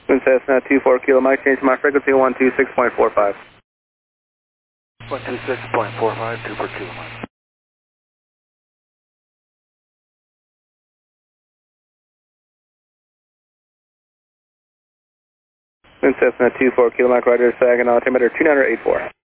Wind Cessna 24 Kilo Mike, change my frequency 126.45. 126.45, 24 Kilo Mike. Wind Cessna 24 Kilo Mike, Roger, Saginaw, altimeter 2984.